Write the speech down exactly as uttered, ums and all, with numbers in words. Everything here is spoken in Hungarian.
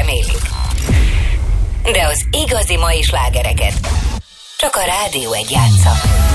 remélik. De az igazi mai slágereket csak a Rádió egy játsza.